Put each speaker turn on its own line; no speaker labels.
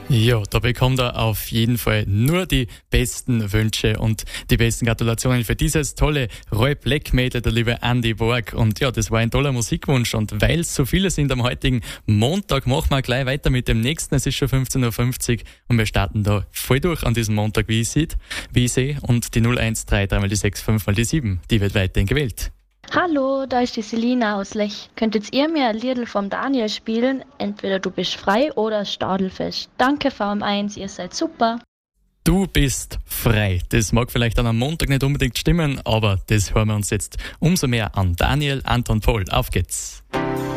Ja, da bekommt er auf jeden Fall nur die besten Wünsche und die besten Gratulationen für dieses tolle Roy Black-Mädel, der liebe Andy Borg. Und ja, das war ein toller Musikwunsch. Und weil es so viele sind am heutigen Montag, machen wir gleich weiter mit dem nächsten. Es ist schon 15.50 Uhr und wir starten da voll durch an diesem Montag, wie ich sehe. Und die 0133 mal die 65 mal die 7, die wird weiterhin gewählt.
Hallo, da ist die Selina aus Lech. Könntet ihr mir ein Liedl vom Daniel spielen? Entweder Du bist frei oder Stadelfest. Danke VM1, ihr seid super.
Du bist frei. Das mag vielleicht dann am Montag nicht unbedingt stimmen, aber das hören wir uns jetzt umso mehr an. Daniel, Anton, Paul, auf geht's.